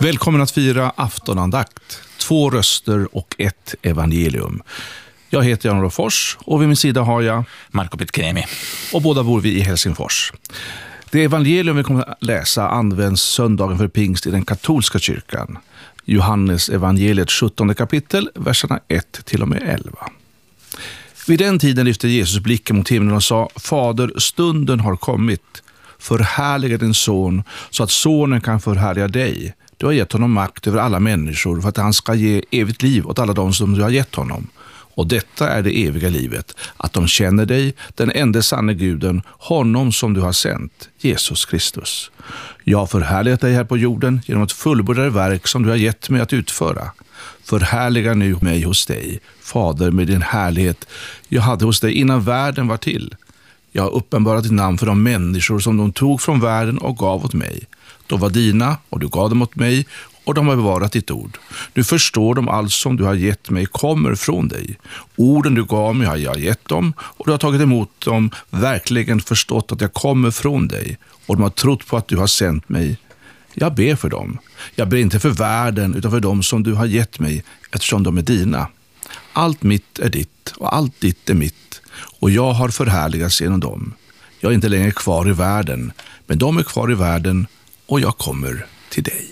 Välkommen att fira aftonandakt. 2 röster och 1 evangelium. Jag heter Jan Fors och vid min sida har jag Marco Pitkremi. Och båda bor vi i Helsingfors. Det evangelium vi kommer att läsa används söndagen för pingst i den katolska kyrkan. Johannes evangeliet 17 kapitel, verserna 1 till och med 11. Vid den tiden lyfte Jesus blicken mot himlen och sa: Fader, stunden har kommit. Förhärliga din son så att sonen kan förhärliga dig. Du har gett honom makt över alla människor för att han ska ge evigt liv åt alla de som du har gett honom. Och detta är det eviga livet, att de känner dig, den enda sanne guden, honom som du har sänt, Jesus Kristus. Jag har förhärligat dig här på jorden genom att fullborda det verk som du har gett mig att utföra. Förhärliga nu mig hos dig, Fader, med din härlighet jag hade hos dig innan världen var till. Jag har uppenbarat ditt namn för de människor som de tog från världen och gav åt mig. De var dina och du gav dem åt mig och de har bevarat ditt ord. Nu förstår de allt som du har gett mig kommer från dig. Orden du gav mig har jag gett dem och du har tagit emot dem, verkligen förstått att jag kommer från dig och de har trott på att du har sänt mig. Jag ber för dem. Jag ber inte för världen utan för dem som du har gett mig eftersom de är dina. Allt mitt är ditt och allt ditt är mitt och jag har förhärligats genom dem. Jag är inte längre kvar i världen, men de är kvar i världen och jag kommer till dig.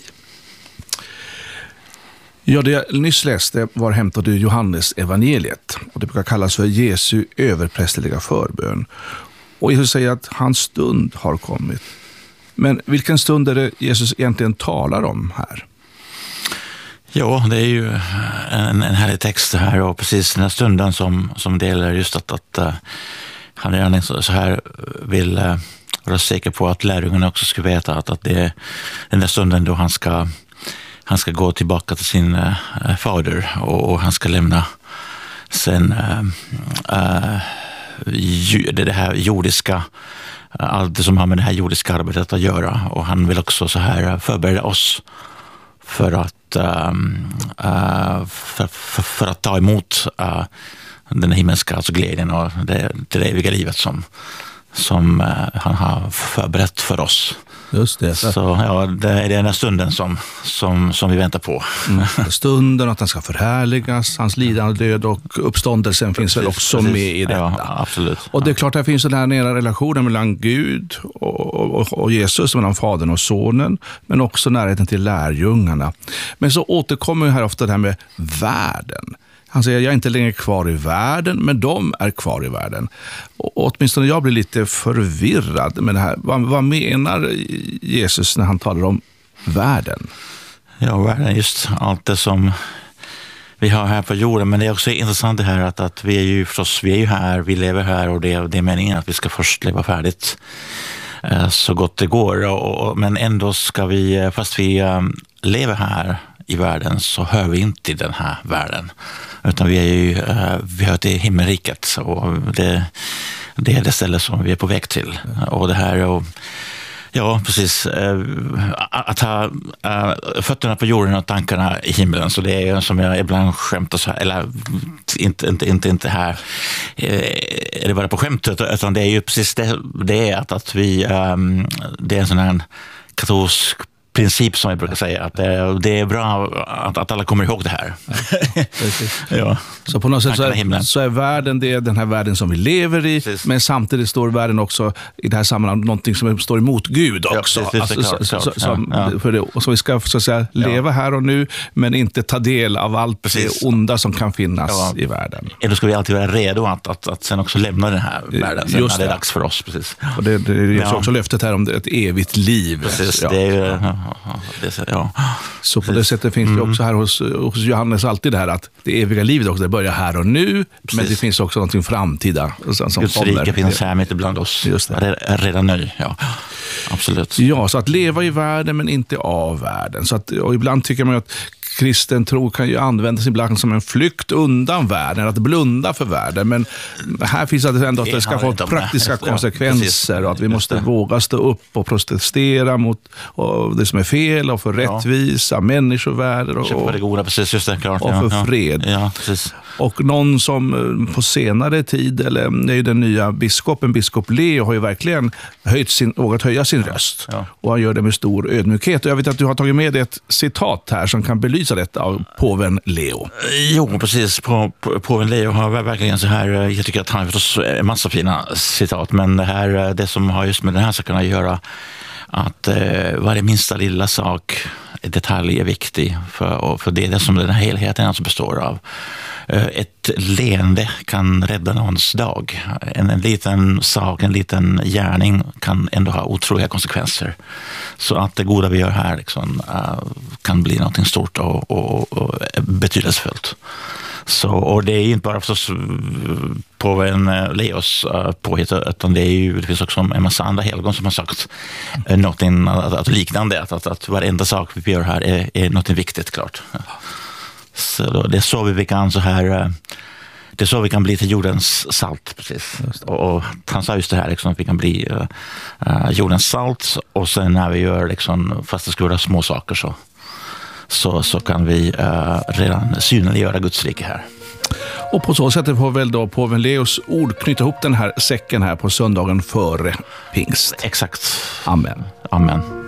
Ja, det jag nyss läste var hämtat ur Johannes evangeliet och det brukar kallas för Jesu överprästerliga förbön. Och Jesus säger att hans stund har kommit. Men vilken stund är det Jesus egentligen talar om här? Ja, det är ju en härlig text här och precis den här stunden som det gäller just att han redan så här vill vara säker på att lärjungarna också ska veta att det är den där stunden då han ska gå tillbaka till sin fader och han ska lämna sen det här jordiska, allt det som har med det här jordiska arbetet att göra, och han vill också så här förbereda oss för att ta emot den himmelska, alltså glädjen och det eviga livet som han har förberett för oss. Just det. Så ja, det är den här stunden som vi väntar på. Stunden att han ska förhärligas, hans lidande, död och uppståndelsen finns väl också med i detta. Ja, absolut. Och det är klart att det finns den här nära relationen mellan Gud och Jesus, mellan fadern och sonen, men också närheten till lärjungarna. Men så återkommer ju här ofta det här med världen. Han säger, jag är inte längre kvar i världen, men de är kvar i världen. Och åtminstone jag blir lite förvirrad med det här. Vad menar Jesus när han talar om världen? Ja, världen, just allt det som vi har här på jorden. Men det är också intressant det här att vi är ju här, vi lever här och det är meningen att vi ska först leva färdigt så gott det går. Men ändå ska vi, fast vi lever här i världen, så hör vi inte i den här världen, utan vi hör till himmelriket och det är det ställe som vi är på väg till. Och det här, och ja, precis, att ha fötterna på jorden och tankarna i himlen, så det är som jag ibland skämtar så här, eller inte här är det bara på skämtet, utan det är ju precis det är att vi det är en sån här katolsk princip som jag brukar säga, att det är bra att alla kommer ihåg det här. Ja. Så på något sätt så är världen, det är den här världen som vi lever i, precis. Men samtidigt står världen också i det här sammanhanget någonting som står emot Gud också. Så vi ska så att säga leva här och nu, men inte ta del av allt det onda som kan finnas i världen. Då ska vi alltid vara redo att sen också lämna den här världen sen när det är dags för oss. Precis. Och det är också löftet här om ett evigt liv. Precis, det är ju Så på det sättet finns det också här hos Johannes alltid det här att det eviga livet också, det börjar här och nu. Precis. Men det finns också någonting framtida som Guds kommer. Rike finns här mitt ibland oss. Just det. Det är redan nu, ja. Absolut. Ja, så att leva i världen men inte av världen. Så att, och ibland tycker man ju att kristen tro kan ju användas ibland som en flykt undan världen, att blunda för världen. Men här finns det ändå att det ska få praktiska konsekvenser och att vi måste våga stå upp och protestera mot det som är fel och för rättvisa, människovärde och för det goda, precis, just det, klart. Och för fred. Ja, precis. Och någon som på senare tid, eller det är ju den nya biskop Leo, har ju verkligen vågat höja sin röst. Ja. Och han gör det med stor ödmjukhet. Och jag vet att du har tagit med ett citat här som kan belysa detta av påven Leo. Jo, precis. Påven Leo har verkligen så här, jag tycker att han har förstås en massa fina citat, men det som har just med den här saken att göra, att varje minsta lilla sak, detalj är viktig, för det är det som den här helheten alltså består av. Ett leende kan rädda någons dag. En liten sak, en liten gärning kan ändå ha otroliga konsekvenser. Så att det goda vi gör här liksom, kan bli något stort och betydelsefullt. Så, och det är inte bara förstås påven Leos påhitt, utan det finns också en massa andra helgon som har sagt någonting att liknande, att varenda sak vi gör här är något viktigt, klart. Så då, det är så vi kan så här, det är så vi kan bli till jordens salt, precis. Och han sa just det här liksom, att vi kan bli jordens salt, och sen när vi gör liksom, fast det ska vara små saker så kan vi redan synliggöra Guds rike här. Och på så sätt får väl då påven Leos ord knyta ihop den här säcken här på söndagen före pingst. Exakt. Amen. Amen.